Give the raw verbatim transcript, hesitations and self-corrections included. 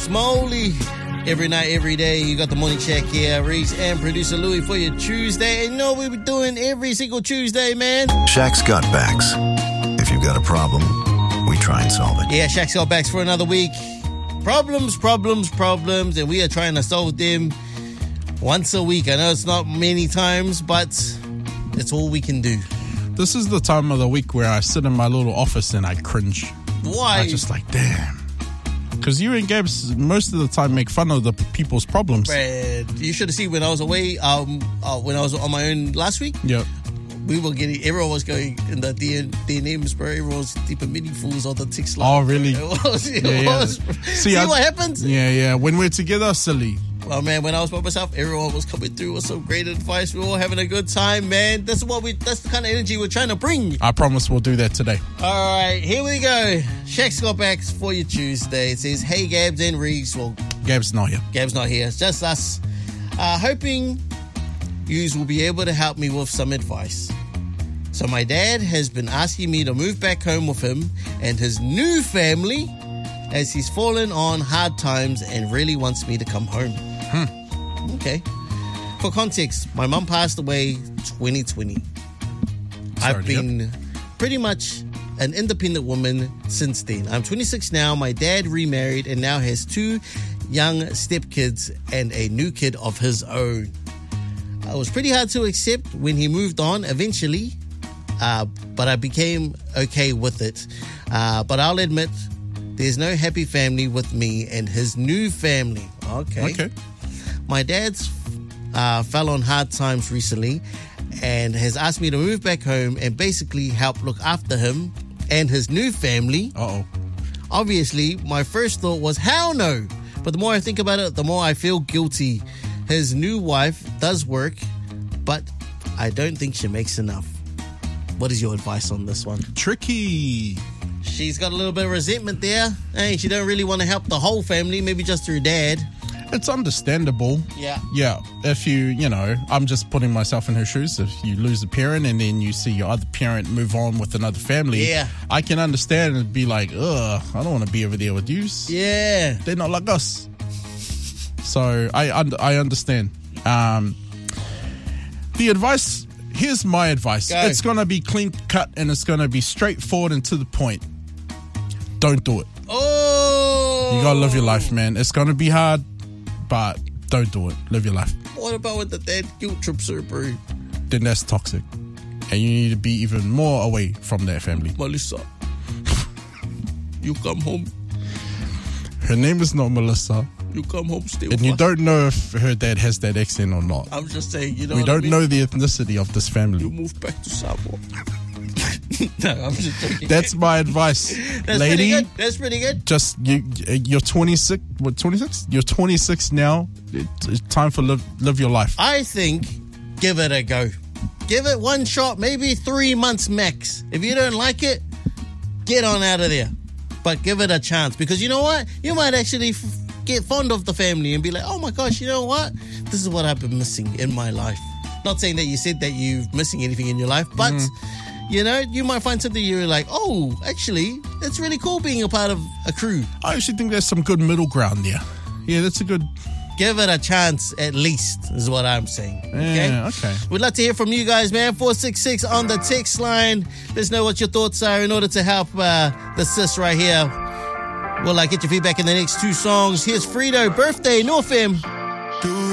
Smoley. Every night, every day, you got the morning check here. Reese and producer Louie for your Tuesday. And you know what we're doing every single Tuesday, man? Shaq's got backs. If you've got a problem, we try and solve it. Yeah, Shaq's got backs for another week. Problems, problems, problems. And we are trying to solve them once a week. I know it's not many times, but it's all we can do. This is the time of the week where I sit in my little office and I cringe. Why? I just like, damn. Because you and Gabs most of the time make fun of the people's problems. Brad, you should have seen when I was away, um, uh, when I was on my own last week. Yep. We were getting, everyone was going in the D Ms, bro. Everyone was deep meaningfuls on the text line. Oh, really? It was. It yeah, was. Yeah. See, See I, what happens? Yeah, yeah. When we're together, silly. Well, man, when I was by myself, everyone was coming through with some great advice. We were all having a good time, man. That's what we. That's the kind of energy we're trying to bring. I promise we'll do that today. All right, here we go. Shaq's got backs for your Tuesday. It says, "Hey, Gabs and Reeks." Well, Gab's not here. Gab's not here. It's just us. Uh, hoping yous will be able to help me with some advice. So my dad has been asking me to move back home with him and his new family, as he's fallen on hard times and really wants me to come home. Hmm. Okay. For context, my mum passed away twenty twenty. Sorry, I've been pretty much an independent woman since then. I'm twenty-six now. My dad remarried and now has two young stepkids and a new kid of his own. It was pretty hard to accept when he moved on eventually, uh, but I became okay with it. Uh, but I'll admit, there's no happy family with me and his new family. Okay. Okay. My dad's uh, fell on hard times recently and has asked me to move back home and basically help look after him and his new family. Uh-oh. Obviously, my first thought was, hell no. But the more I think about it, the more I feel guilty. His new wife does work, but I don't think she makes enough. What is your advice on this one? Tricky. She's got a little bit of resentment there. Hey, she don't really want to help the whole family, maybe just her dad. It's understandable. Yeah. Yeah. If you, you know, I'm just putting myself in her shoes. If you lose a parent and then you see your other parent move on with another family, yeah, I can understand and be like, ugh, I don't want to be over there with you. Yeah. They're not like us. So I, I understand. Um, the advice, here's my advice. Go. It's going to be clean cut and it's going to be straightforward and to the point. Don't do it. Oh. You got to live your life, man. It's going to be hard, but don't do it. Live your life. What about when the dad guilt trips her, bro? Then that's toxic. And you need to be even more away from that family. Melissa, you come home. Her name is not Melissa. You come home still. And you don't know if her dad has that accent or not. I'm just saying, you know We what don't I mean? know the ethnicity of this family. You move back to Samoa. No, I'm just joking. That's my advice, That's lady. pretty good. That's pretty good. Just you, you're twenty-six. What twenty-six? You're twenty-six now. It's time for live live your life. I think give it a go. Give it one shot, maybe three months max. If you don't like it, get on out of there. But give it a chance, because you know what? You might actually f- get fond of the family and be like, oh my gosh, you know what? This is what I've been missing in my life. Not saying that you said that you're missing anything in your life, but mm. you know, you might find something you're like, oh, actually, it's really cool being a part of a crew. I actually think there's some good middle ground there. Yeah, that's a good... Give it a chance, at least, is what I'm saying. Okay? Yeah, okay. We'd love to hear from you guys, man. four six six on the text line. Let us know what your thoughts are in order to help uh, the sis right here. We'll uh, get your feedback in the next two songs. Here's Frito, Birthday, North Fm.